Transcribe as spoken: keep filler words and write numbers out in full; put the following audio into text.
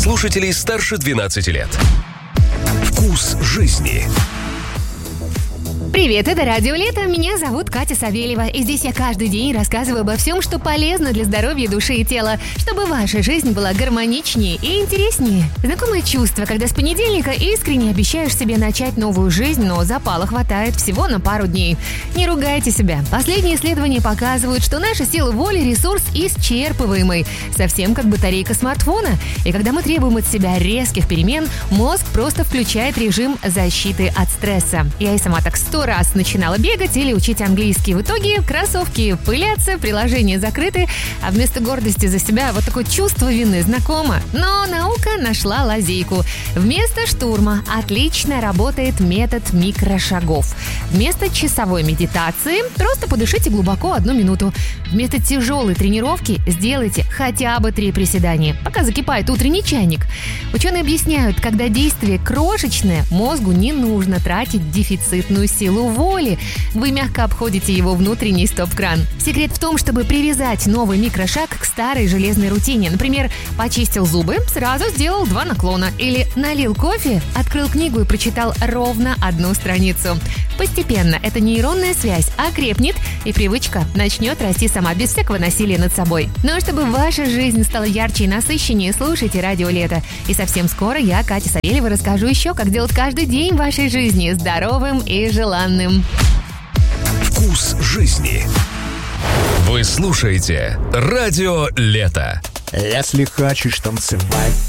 слушателей старше двенадцати лет. Вкус жизни. Привет, это Радио Лето, меня зовут Катя Савельева, и здесь я каждый день рассказываю обо всем, что полезно для здоровья души и тела, чтобы ваша жизнь была гармоничнее и интереснее. Знакомое чувство, когда с понедельника искренне обещаешь себе начать новую жизнь, но запала хватает всего на пару дней. Не ругайте себя. Последние исследования показывают, что наша сила воли – ресурс исчерпываемый, совсем как батарейка смартфона. И когда мы требуем от себя резких перемен, мозг просто включает режим защиты от стресса. Я и сама так сто раз начинала бегать или учить английский. В итоге кроссовки пылятся, приложения закрыты, а вместо гордости за себя вот такое чувство вины знакомо. Но наука нашла лазейку. Вместо штурма отлично работает метод микрошагов. Вместо часовой медитации просто подышите глубоко одну минуту. Вместо тяжелой тренировки сделайте хотя бы три приседания, пока закипает утренний чайник. Ученые объясняют, когда действие крошечное, мозгу не нужно тратить дефицитную силу воли. Вы мягко обходите его внутренний стоп-кран. Секрет в том, чтобы привязать новый микрошаг к старой железной рутине. Например, почистил зубы, сразу сделал два наклона. Или налил кофе, открыл книгу и прочитал ровно одну страницу. Постепенно эта нейронная связь окрепнет, и привычка начнет расти сама, без всякого насилия над собой. Ну а чтобы ваша жизнь стала ярче и насыщеннее, слушайте Радио Лето. И совсем скоро я, Катя Савельева, расскажу еще, как делать каждый день вашей жизни здоровым и желанным. Вкус жизни. Вы слушаете Радио Лето. Если хочешь танцевать,